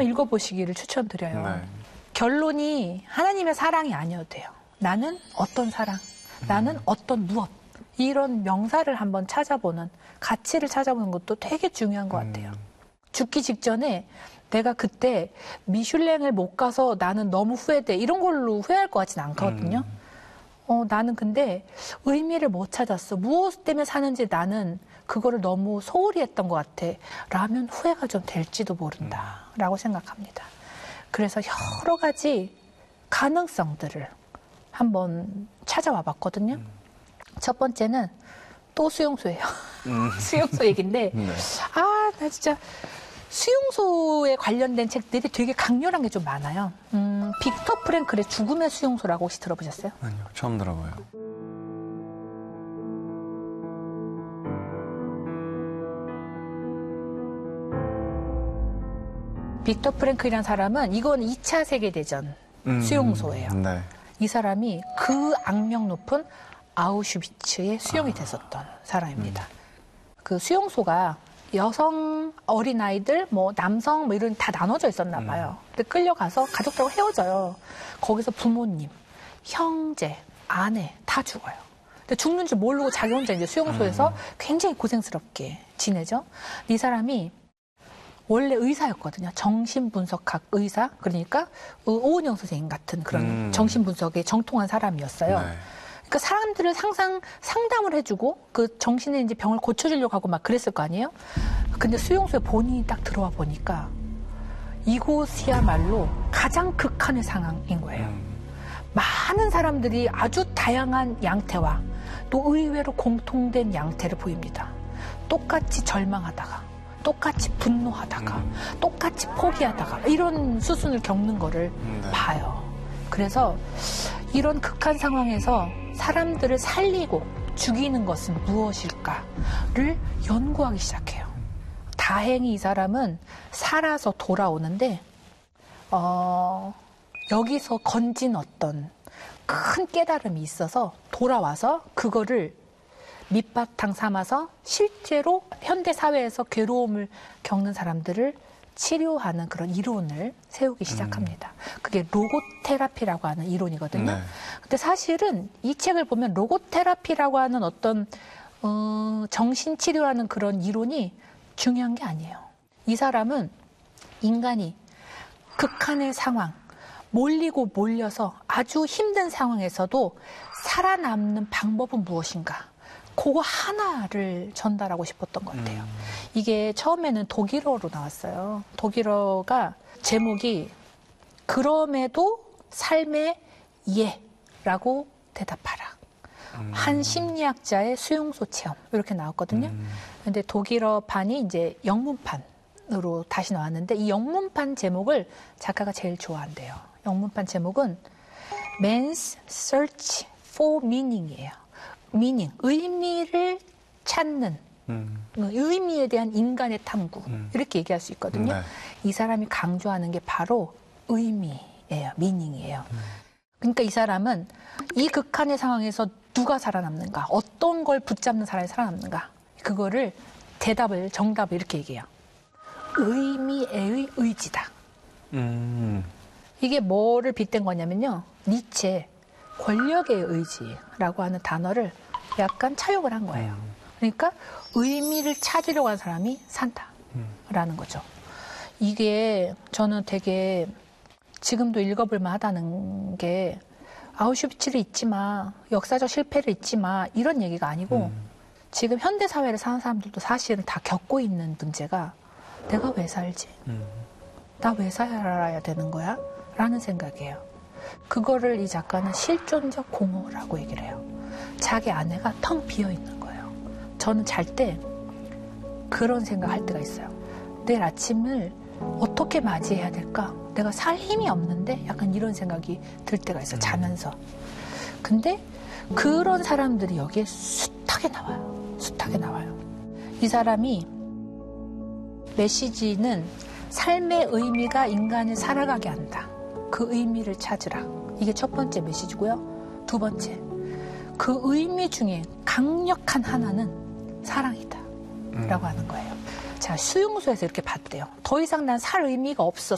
한번 읽어보시기를 추천드려요. 네. 결론이 하나님의 사랑이 아니어도 돼요. 나는 어떤 사랑, 나는 어떤 무엇, 이런 명사를 한번 찾아보는, 가치를 찾아보는 것도 되게 중요한 것 같아요. 죽기 직전에 내가 그때 미슐랭을 못 가서 나는 너무 후회돼, 이런 걸로 후회할 것 같지는 않거든요. 나는 근데 의미를 못 찾았어. 무엇 때문에 사는지 나는 그거를 너무 소홀히 했던 것 같아. 라면 후회가 좀 될지도 모른다. 라고 생각합니다. 그래서 여러 가지 가능성들을 한번 찾아와 봤거든요. 첫 번째는 또 수용소예요. 수용소 얘기인데, 네. 나 진짜 수용소에 관련된 책들이 되게 강렬한 게 좀 많아요. 빅터 프랭클의 죽음의 수용소라고 혹시 들어보셨어요? 아니요, 처음 들어봐요. 빅터 프랭클이라는 사람은 이건 2차 세계대전 수용소예요. 네. 이 사람이 그 악명 높은 아우슈비츠에 수용이 됐었던 사람입니다. 그 수용소가 여성, 어린아이들, 뭐 남성 뭐 이런 다 나눠져 있었나 봐요. 근데 끌려가서 가족들하고 헤어져요. 거기서 부모님, 형제, 아내 다 죽어요. 근데 죽는 줄 모르고 자기 혼자 이제 수용소에서 굉장히 고생스럽게 지내죠. 이 사람이 원래 의사였거든요. 정신분석학 의사. 그러니까 오은영 선생님 같은 그런 정신분석에 정통한 사람이었어요. 네. 그러니까 사람들을 상담을 해주고 그 정신의 이제 병을 고쳐주려고 하고 막 그랬을 거 아니에요? 근데 수용소에 본인이 딱 들어와 보니까 이곳이야말로 가장 극한의 상황인 거예요. 많은 사람들이 아주 다양한 양태와 또 의외로 공통된 양태를 보입니다. 똑같이 절망하다가, 똑같이 분노하다가, 똑같이 포기하다가 이런 수순을 겪는 거를 봐요. 그래서 이런 극한 상황에서 사람들을 살리고 죽이는 것은 무엇일까를 연구하기 시작해요. 다행히 이 사람은 살아서 돌아오는데 여기서 건진 어떤 큰 깨달음이 있어서 돌아와서 그거를 밑바탕 삼아서 실제로 현대 사회에서 괴로움을 겪는 사람들을 치료하는 그런 이론을 세우기 시작합니다. 그게 로고테라피라고 하는 이론이거든요. 네. 근데 사실은 이 책을 보면 로고테라피라고 하는 어떤 정신치료라는 그런 이론이 중요한 게 아니에요. 이 사람은 인간이 극한의 상황, 몰리고 몰려서 아주 힘든 상황에서도 살아남는 방법은 무엇인가? 그거 하나를 전달하고 싶었던 것 같아요. 이게 처음에는 독일어로 나왔어요. 독일어가 제목이 그럼에도 삶의 예라고 대답하라. 한 심리학자의 수용소 체험 이렇게 나왔거든요. 근데 독일어판이 이제 영문판으로 다시 나왔는데 이 영문판 제목을 작가가 제일 좋아한대요. 영문판 제목은 Man's Search for Meaning이에요. meaning, 의미를 찾는, 의미에 대한 인간의 탐구 이렇게 얘기할 수 있거든요. 네. 이 사람이 강조하는 게 바로 의미예요. meaning이에요. 그러니까 이 사람은 이 극한의 상황에서 누가 살아남는가, 어떤 걸 붙잡는 사람이 살아남는가, 그거를 정답을 이렇게 얘기해요. 의미의 의지다. 이게 뭐를 빗댄 거냐면요. 니체 권력의 의지라고 하는 단어를 약간 차용을 한 거예요. 그러니까 의미를 찾으려고 하는 사람이 산다라는 거죠. 이게 저는 되게 지금도 읽어볼 만하다는 게 아우슈비츠를 잊지 마, 역사적 실패를 잊지 마 이런 얘기가 아니고 지금 현대 사회를 사는 사람들도 사실은 다 겪고 있는 문제가 내가 왜 살지? 나 왜 살아야 되는 거야? 라는 생각이에요. 그거를 이 작가는 실존적 공허라고 얘기를 해요. 자기 안에가 텅 비어 있는 거예요. 저는 잘 때 그런 생각할 때가 있어요. 내일 아침을 어떻게 맞이해야 될까? 내가 살 힘이 없는데 약간 이런 생각이 들 때가 있어요. 자면서. 근데 그런 사람들이 여기에 숱하게 나와요. 숱하게 나와요. 이 사람이 메시지는 삶의 의미가 인간을 살아가게 한다. 그 의미를 찾으라. 이게 첫 번째 메시지고요. 두 번째, 그 의미 중에 강력한 하나는 사랑이다. 라고 하는 거예요. 자, 수용소에서 이렇게 봤대요. 더 이상 난 살 의미가 없어.